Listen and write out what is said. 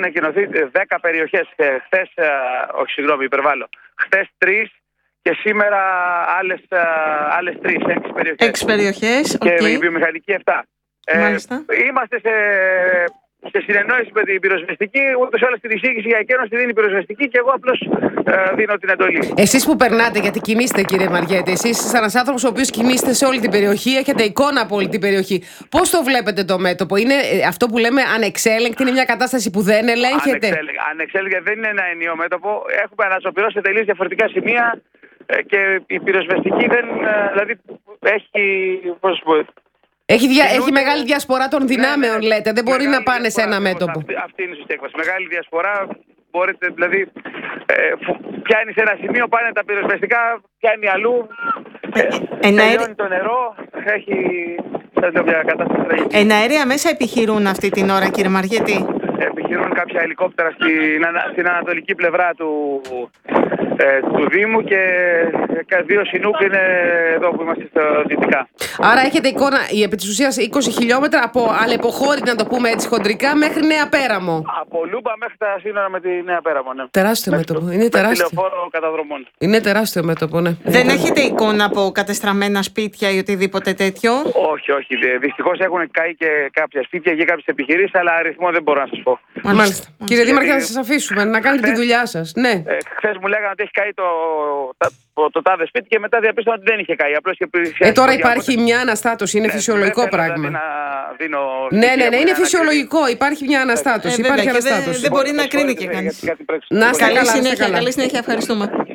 ανακοινωθεί 10 περιοχές. Χθες, όχι συγγνώμη, υπερβάλλω. Χθες 3 και σήμερα άλλες 3, 6 περιοχές. 6 περιοχές, Και okay. η βιομηχανική 7. Είμαστε σε συνεννόηση με την πυροσβεστική, ούτως ή άλλως την εισήγηση για εκένωση δίνει η πυροσβεστική και εγώ απλώς δίνω την εντολή. Εσείς που περνάτε, γιατί κινείστε κύριε Μαριέτη, εσείς είστε ένας άνθρωπος ο οποίος κινείστε σε όλη την περιοχή, έχετε εικόνα από όλη την περιοχή. Πώς το βλέπετε το μέτωπο? Είναι αυτό που λέμε ανεξέλεγκτη, είναι μια κατάσταση που δεν ελέγχεται? Ανεξέλεγκτη, δεν είναι ένα ενιαίο μέτωπο. Έχουμε αναζωπηρώσει σε τελείως διαφορετικά σημεία και η πυροσβεστική δεν, δηλαδή έχει, πώς πω, έχει μεγάλη διασπορά των δυνάμεων, λέτε. Δεν μπορεί να πάνε σε ένα μέτωπο. Αυτή είναι η σωστή έκφραση. Μεγάλη διασπορά. Μπορείτε, δηλαδή, πιάνει σε ένα σημείο, πάνε τα πυροσβεστικά, πιάνει αλλού. Τελειώνει το νερό. Έχει μια κατάσταση τραγική. Εναέρια μέσα επιχειρούν αυτή την ώρα, κύριε Μαριέτη? Επιχειρούν κάποια ελικόπτερα στην ανατολική πλευρά του Δήμου και 2 Σινούκ είναι εδώ που είμαστε στα δυτικά. Άρα έχετε εικόνα επί της ουσίας 20 χιλιόμετρα από Αλεποχώρη, να το πούμε έτσι χοντρικά, μέχρι Νέα Πέραμο. Από Λούμπα μέχρι τα σύνορα με τη Νέα Πέραμο, ναι. Τεράστιο μέτωπο. Είναι τεράστιο. Τηλεοφόρο καταδρομών. Είναι τεράστιο μέτωπο, ναι. Δεν έχετε εικόνα από κατεστραμμένα σπίτια ή οτιδήποτε τέτοιο? Όχι. Δυστυχώς έχουν καεί και κάποια σπίτια και κάποιες επιχειρήσεις, αλλά αριθμό δεν μπορώ να σας πω. Μάλιστα. Κύριε Δήμαρχε, να σας αφήσουμε να κάνετε τη δουλειά σας. Ναι. Χθες μου λέγανε ότι έχει καεί το τάδε σπίτι και μετά διαπίστωνα ότι δεν είχε καεί. Απλώς τώρα υπάρχει μια αναστάτωση. Είναι φυσιολογικό πράγμα. Ναι, είναι φυσιολογικό. Υπάρχει μια αναστάτωση. Υπάρχει αναστάτωση. Δεν μπορεί να κρίνει και κανείς. Να είστε καλά. Καλή συνέχεια. Ευχαριστούμε.